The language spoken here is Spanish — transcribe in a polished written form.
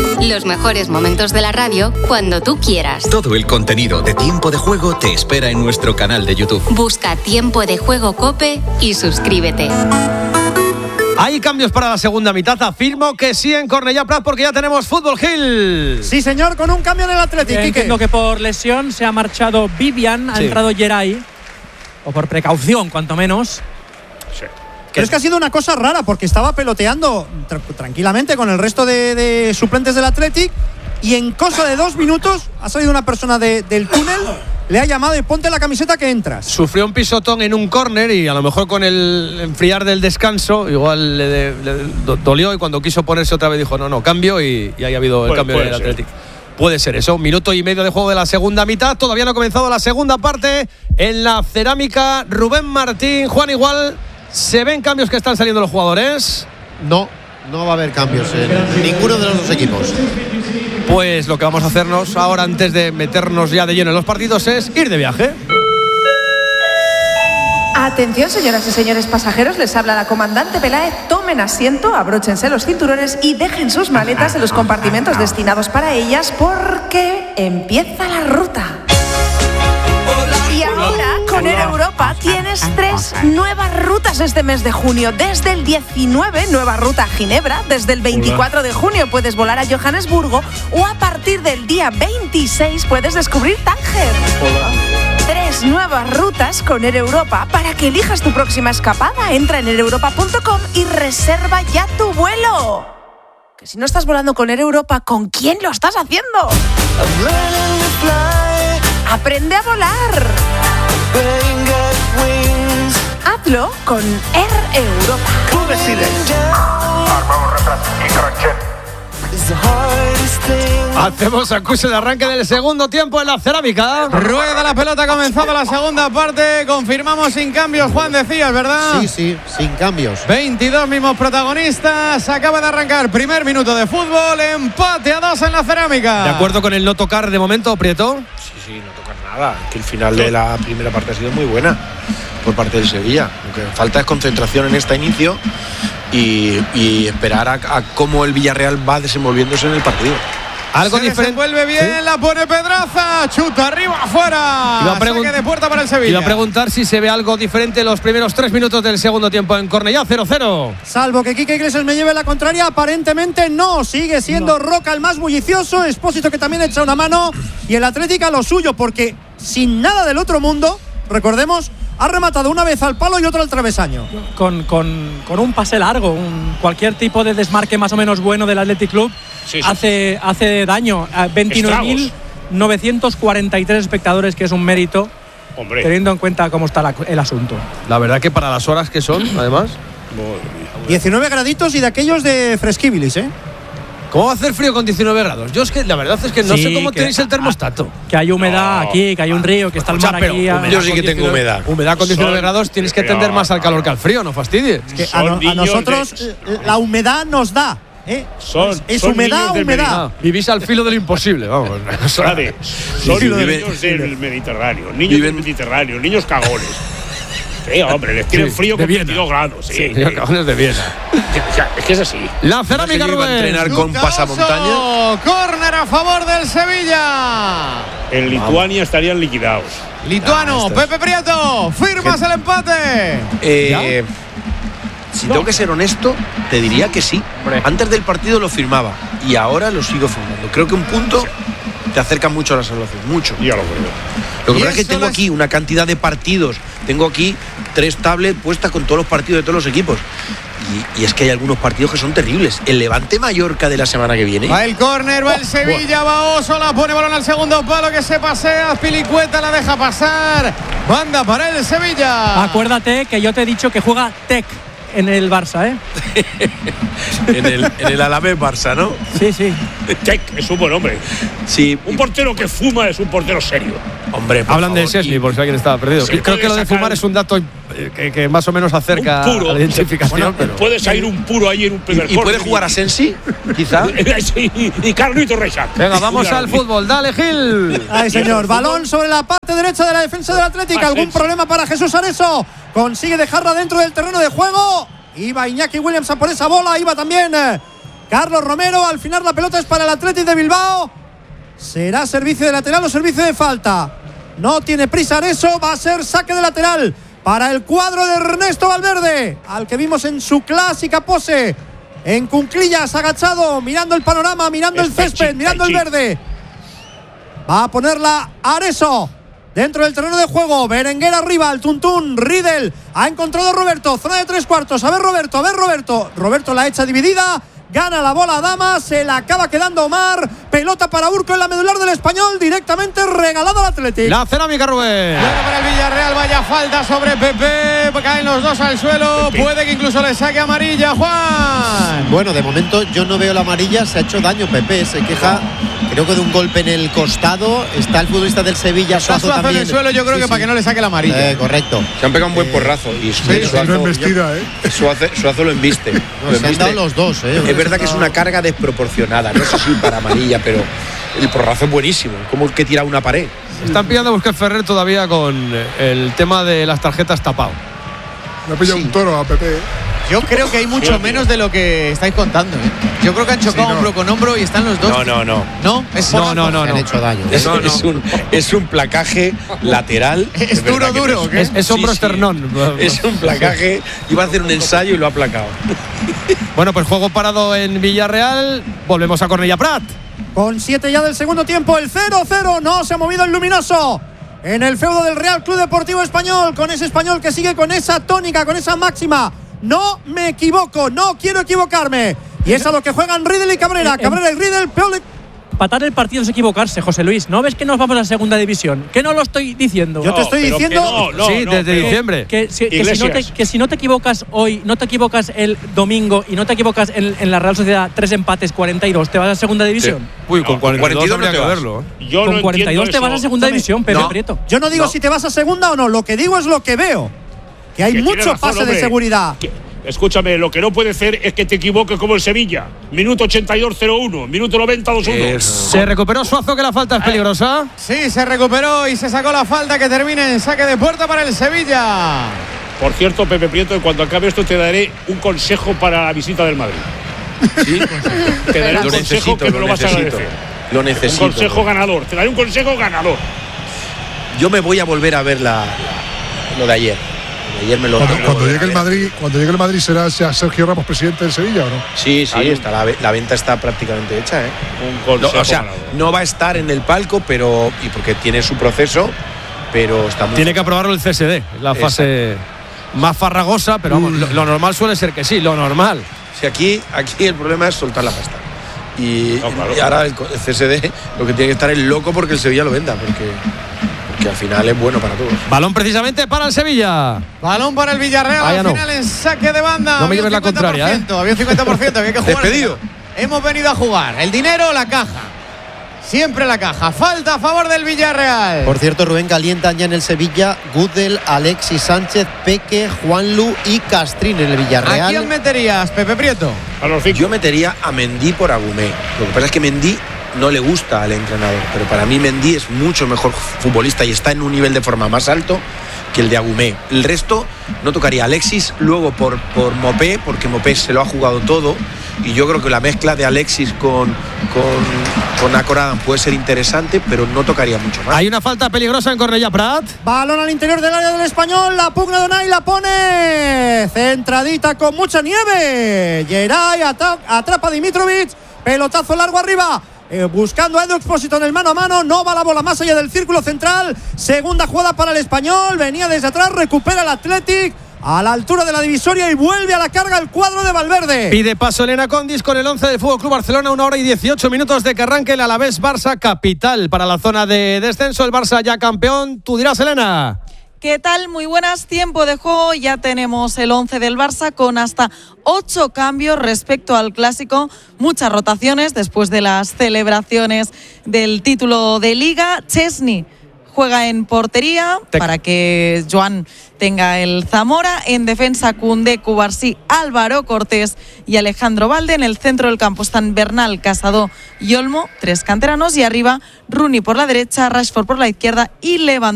Los mejores momentos de la radio cuando tú quieras. Todo el contenido de Tiempo de Juego te espera en nuestro canal de YouTube. Busca Tiempo de Juego COPE y suscríbete. ¿Hay cambios para la segunda mitad? Afirmo que sí en Cornellà Prat porque ya tenemos Fútbol Hill. Sí, señor, con un cambio en el Athletic. Entiendo que por lesión se ha marchado Vivian, ha entrado Geray, o por precaución, cuanto menos. Sí. Pero es que ha sido una cosa rara porque estaba peloteando tranquilamente con el resto de suplentes del Athletic y en cosa de 2 minutos ha salido una persona del túnel, le ha llamado y ponte la camiseta que entras. Sufrió un pisotón en un córner y a lo mejor con el enfriar del descanso igual le dolió y cuando quiso ponerse otra vez dijo no, cambio y ahí ha habido el cambio en el Athletic. Puede ser eso, 1 minuto y medio de juego de la segunda mitad, todavía no ha comenzado la segunda parte en la Cerámica. Rubén Martín, Juan, igual ¿se ven cambios que están saliendo los jugadores? No va a haber cambios en ninguno de los dos equipos. Pues lo que vamos a hacernos ahora, antes de meternos ya de lleno en los partidos, es ir de viaje. Atención, señoras y señores pasajeros, les habla la comandante Peláez. Tomen asiento, abróchense los cinturones y dejen sus maletas en los compartimentos destinados para ellas porque empieza la ruta. Y ahora, con Air Europa, tienes 3 nuevas rutas este mes de junio. Desde el 19, nueva ruta a Ginebra. Desde el 24 de junio puedes volar a Johannesburgo. O a partir del día 26 puedes descubrir Tánger. 3 nuevas rutas con Air Europa para que elijas tu próxima escapada. Entra en aireuropa.com y reserva ya tu vuelo. Que si no estás volando con Air Europa, ¿con quién lo estás haciendo? Aprende a volar. Hazlo con Air Europa. Tú decides. Armamos retraso y crochet. Hacemos acuse de arranque del segundo tiempo en la Cerámica. Rueda la pelota, ha comenzado la segunda parte. Confirmamos sin cambios, Juan, decías, ¿verdad? Sí, sin cambios. 22 mismos protagonistas. Acaba de arrancar primer minuto de fútbol. Empate a 2 en la Cerámica. ¿De acuerdo con el no tocar de momento, Prieto? Sí, no tocar nada. Que el final de la primera parte ha sido muy buena por parte del Sevilla. Lo que falta es concentración en este inicio y esperar a cómo el Villarreal va desenvolviéndose en el partido. Algo diferente. Vuelve bien, ¿sí? La pone Pedraza, chuta arriba, afuera. Saque de puerta para el Sevilla. Iba a preguntar si se ve algo diferente en los primeros 3 minutos del segundo tiempo en Cornellà, 0-0. Salvo que Quique Iglesias me lleve la contraria, aparentemente no. Sigue siendo Roca el más bullicioso, Expósito que también echa una mano y el Atlético a lo suyo, porque sin nada del otro mundo, recordemos, ha rematado una vez al palo y otra al travesaño. Con un pase largo, cualquier tipo de desmarque más o menos bueno del Athletic Club hace daño. 29.943 espectadores, que es un mérito, teniendo en cuenta cómo está el asunto. La verdad que para las horas que son, además. 19 graditos y de aquellos de fresquibilis, ¿eh? ¿Cómo va a hacer frío con 19 grados? Yo es que la verdad es que no sé cómo tenéis el termostato. Que hay humedad aquí, que hay un río, que está el mar aquí. Yo sí que tengo humedad. Humedad con 19 grados tienes que tender más al calor que al frío, no fastidies. Es que a nosotros la humedad nos da. Es humedad. Vivís al filo del imposible, vamos. Son niños del Mediterráneo, niños cagones. Sí, hombre, les tienen frío con 22 grados. Sí, cagones de Viena. Es que es así. La Cerámica, Rubén. A entrenar con pasamontaña. Córner a favor del Sevilla. En Lituania estarían liquidados. Lituano, Pepe Prieto, firmas el empate. Si tengo que ser honesto, te diría que sí. Antes del partido lo firmaba y ahora lo sigo firmando. Creo que un punto te acerca mucho a la salvación, mucho. Ya lo creo. Lo que pasa es que tengo aquí una cantidad de partidos. Tengo aquí 3 tablets puestas con todos los partidos de todos los equipos. Y es que hay algunos partidos que son terribles. El Levante Mallorca de la semana que viene. Va el córner, va el Sevilla, va Oso, la pone balón al segundo palo, que se pasea, Pilicueta la deja pasar. Banda para el Sevilla. Acuérdate que yo te he dicho que juega Tec en el Barça, ¿eh? en el Alavés Barça, ¿no? Sí. Tec es un buen hombre. Sí. Un portero que fuma es un portero serio. Hombre, hablan de Szczęsny, por si alguien estaba perdido. Creo que lo de fumar es un dato que más o menos acerca a la identificación. Bueno, puede salir un puro ahí en un primer ¿Y puede jugar a Sensi, quizá? y Carlito Reixac. Venga, vamos al fútbol. Dale, Gil. Ay, señor. Balón sobre la parte derecha de la defensa del Atlético. ¿Algún problema para Jesús Areso? Consigue dejarla dentro del terreno de juego. Iba Iñaki Williams a por esa bola. Iba también Carlos Romero. Al final la pelota es para el Athletic de Bilbao. ¿Será servicio de lateral o servicio de falta? No tiene prisa en eso. Va a ser saque de lateral para el cuadro de Ernesto Valverde, al que vimos en su clásica pose, en cuclillas, agachado, mirando el panorama, mirando el césped, mirando el verde. Va a ponerla Areso dentro del terreno de juego. Berenguer arriba, el tuntún. Riedel ha encontrado a Roberto, zona de 3/4. A ver Roberto. Roberto la echa dividida. Gana la bola Adama, se la acaba quedando Omar. Pelota para Urco en la medular del Español, directamente regalado al Athletic. La cerámica, Rubén. Bueno, para el Villarreal, vaya falta sobre Pepe. Caen los dos al suelo. Pepe. Puede que incluso le saque amarilla, Juan. Bueno, de momento yo no veo la amarilla. Se ha hecho daño Pepe. Se queja, creo que de un golpe en el costado. Está el futbolista del Sevilla, Suazo también. En el suelo, yo creo que para que no le saque la amarilla. Correcto. Se han pegado un buen porrazo. Y Suazo lo embiste. Se han dado los dos, Es verdad que es una carga desproporcionada. No sé si para amarilla, pero el porrazo es buenísimo. Como el que tira una pared. Están pillando a Busquets Ferrer todavía con el tema de las tarjetas tapado. Me ha pillado un toro a Pepe. Yo creo que hay mucho menos de lo que estáis contando. Yo creo que han chocado hombro con hombro y están los dos. No. ¿No? No. Han hecho daño. Es un placaje lateral. Es duro. Es hombro esternón. Es un placaje. Iba a hacer un ensayo y lo ha aplacado. Bueno, pues juego parado en Villarreal. Volvemos a Cornellà Prat. Con 7 ya del segundo tiempo, el 0-0. No se ha movido el luminoso en el feudo del Real Club Deportivo Español. Con ese Español que sigue con esa tónica, con esa máxima. No me equivoco, no quiero equivocarme. Y es a lo que juegan Riedel y Cabrera. Cabrera y Riedel. Empatar el partido es equivocarse, José Luis. ¿No ves que nos vamos a segunda división? Que no lo estoy diciendo. Yo te estoy diciendo. Desde diciembre. Que si no te equivocas hoy, no te equivocas el domingo y no te equivocas en la Real Sociedad, 3 empates, 42, ¿te vas a segunda división? Sí. Uy, con 42 habría que verlo. Con 42 te vas a segunda división, Pedro Prieto. Yo no digo si te vas a segunda o no. Lo que digo es lo que veo. Que hay mucho pase de seguridad. Escúchame, lo que no puede ser es que te equivoques como el Sevilla. Minuto 82-0-1, minuto 90-2-1. Se recuperó Suazo, que la falta es peligrosa. Sí, se recuperó y se sacó la falta, que termina en saque de puerta para el Sevilla. Por cierto, Pepe Prieto, cuando acabe esto te daré un consejo para la visita del Madrid. ¿Sí? Te daré un consejo que me lo vas a agradecer. Lo necesito. Un consejo ganador. Te daré un consejo ganador. Yo me voy a volver a ver lo de ayer. Ayer me lo cuando llegue el Madrid ¿será Sergio Ramos presidente del Sevilla o no? Sí, está la venta está prácticamente hecha, no va a estar en el palco, pero y porque tiene su proceso, pero está muy tiene que aprobarlo el CSD, la fase más farragosa, pero vamos, lo normal suele ser que sí, lo normal. Sí, aquí el problema es soltar la pasta. Y ahora el CSD lo que tiene que estar es loco porque el Sevilla lo venda, porque al final es bueno para todos. Balón precisamente para el Sevilla. Balón para el Villarreal, al final en saque de banda. No me lleves la contraria, Había un 50%, había que jugar. Despedido. Hemos venido a jugar. El dinero, la caja. Siempre la caja. Falta a favor del Villarreal. Por cierto, Rubén, calientan ya en el Sevilla Gudel, Alexis Sánchez, Peque, Juanlu y Castrín en el Villarreal. ¿A quién meterías, Pepe Prieto? Yo metería a Mendy por Agumé. Lo que pasa es que Mendy no le gusta al entrenador, pero para mí Mendy es mucho mejor futbolista y está en un nivel de forma más alto que el de Agumé. El resto no tocaría. Alexis luego por Mopé, porque Mopé se lo ha jugado todo, y yo creo que la mezcla de Alexis con Akoradan puede ser interesante, pero no tocaría mucho más. Hay una falta peligrosa en Cornellà Prat. Balón al interior del área del Español, la pugna de Unai, la pone centradita con mucha nieve. Geray atrapa a Dimitrovic, pelotazo largo arriba. Buscando a Edu Expósito en el mano a mano, no va la bola más allá del círculo central. Segunda jugada para el Español, venía desde atrás, recupera el Athletic a la altura de la divisoria y vuelve a la carga el cuadro de Valverde. Pide paso Elena Condis con el 11 del FC Barcelona, 1 hora y 18 minutos de que arranque el Alavés Barça, capital para la zona de descenso. El Barça ya campeón, tú dirás, Elena. ¿Qué tal? Muy buenas, tiempo de juego, ya tenemos el 11 del Barça con hasta 8 cambios respecto al Clásico, muchas rotaciones después de las celebraciones del título de Liga. Chesney juega en portería para que Joan tenga el Zamora. En defensa, Koundé, Cubarsí, Álvaro Cortés y Alejandro Valde. En el centro del campo están Bernal, Casado y Olmo, 3 canteranos. Y arriba, Rooney por la derecha, Rashford por la izquierda y Lewandowski